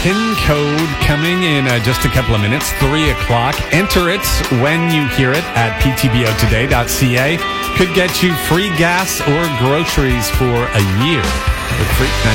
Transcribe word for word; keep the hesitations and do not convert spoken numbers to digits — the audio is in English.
PIN code coming in uh, just a couple of minutes, three o'clock. Enter it when you hear it at p t b o today dot c a. Could get you free gas or groceries for a year. With free, now,